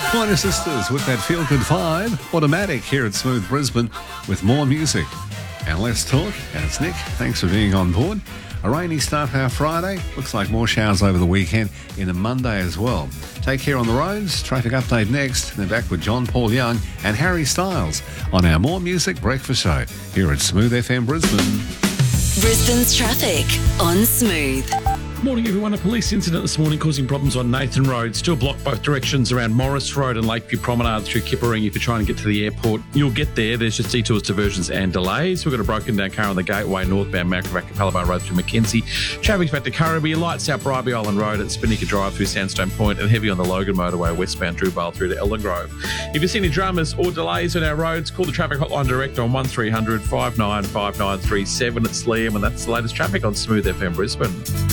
Pointer Sisters with that feel-good vibe. Automatic here at Smooth Brisbane with more music. And let's talk. And it's Nick. Thanks for being on board. A rainy start to our Friday. Looks like more showers over the weekend in a Monday as well. Take care on the roads. Traffic update next. Then back with John Paul Young and Harry Styles on our More Music Breakfast Show here at Smooth FM Brisbane. Brisbane's traffic on Smooth. Morning, everyone. A police incident this morning causing problems on Nathan Road. Still blocked both directions around Morris Road and Lakeview Promenade through Kipparing if you're trying to get to the airport. You'll get there. There's just detours, diversions and delays. We've got a broken down car on the Gateway, northbound Macrovac Palabar Road through Mackenzie. Traffic's back to Currabee. Lights out Bribie Island Road at Spinnaker Drive through Sandstone Point and heavy on the Logan Motorway westbound Drewvale through to Elden Grove. If you see any dramas or delays on our roads, call the traffic hotline direct on 1300 595937. It's Liam and that's the latest traffic on Smooth FM Brisbane.